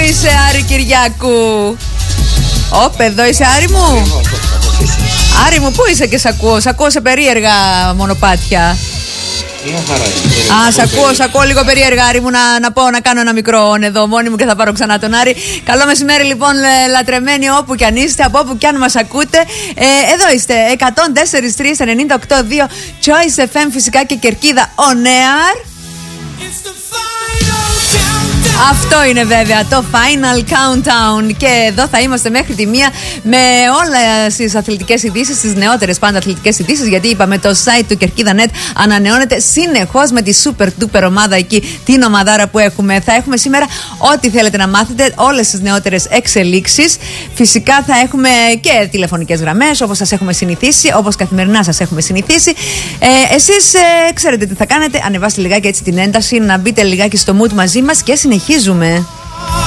είσαι, Άρη Κυριάκου? Όπ, εδώ είσαι, Άρη μου. Άρη μου, πού είσαι και σ' ακούω? Σ' ακούω σε περίεργα μονοπάτια. Σ' ακούω λίγο περίεργα, Άρη μου, να πω να κάνω ένα μικρό εδώ μόνη μου και θα πάρω ξανά τον Άρη. Καλό μεσημέρι λοιπόν, λατρεμένοι, όπου κι αν είστε, από όπου κι αν μας ακούτε. Εδώ είστε, 104.398.2 Choice FM, φυσικά και Κερκίδα On Air. Αυτό είναι βέβαια το Final Countdown. Και εδώ θα είμαστε μέχρι τη 1 με όλες τις αθλητικές ειδήσεις, τις νεότερες πάντα αθλητικές ειδήσεις. Γιατί είπαμε, το site του Κερκίδα.net ανανεώνεται συνεχώς με τη super duper ομάδα εκεί, την ομαδάρα που έχουμε. Θα έχουμε σήμερα ό,τι θέλετε να μάθετε, όλες τις νεότερες εξελίξεις. Φυσικά θα έχουμε και τηλεφωνικές γραμμές, όπως σας έχουμε συνηθίσει, όπως καθημερινά σας έχουμε συνηθίσει. Εσείς ξέρετε τι θα κάνετε. Ανεβάστε λιγάκι έτσι την ένταση, να μπείτε λιγάκι στο mood μαζί μας και συνεχίζουμε.